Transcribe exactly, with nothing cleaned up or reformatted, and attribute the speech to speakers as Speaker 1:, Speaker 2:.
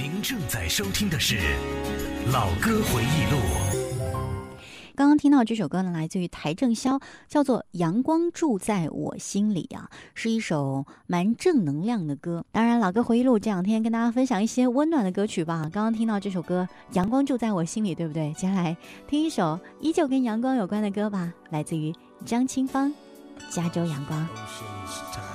Speaker 1: 您正在收听的是《老歌回忆录》。
Speaker 2: 刚刚听到这首歌呢，来自于邰正宵，叫做《阳光住在我心里》啊，是一首蛮正能量的歌。当然，老歌回忆录这两天跟大家分享一些温暖的歌曲吧。刚刚听到这首歌《阳光住在我心里》，对不对？接下来听一首依旧跟阳光有关的歌吧，来自于张清芳，《加州阳光》。